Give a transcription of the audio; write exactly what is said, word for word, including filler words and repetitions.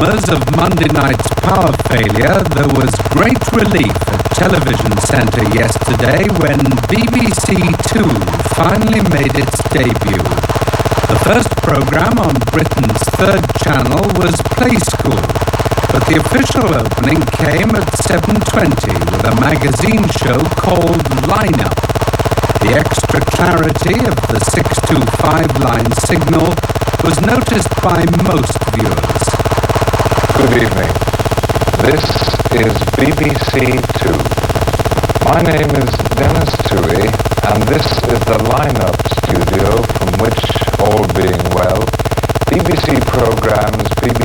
As of Monday night's power failure, there was great relief at Television Centre yesterday when B B C Two finally made its debut. The first programme on Britain's third channel was Play School, but the official opening came at seven twenty with a magazine show called Line Up. The extra clarity of the six two five line signal was noticed by most viewers. Good evening. This is B B C Two. My name is Dennis Toohey, and this is the Line-Up studio from which, all being well, B B C programs B B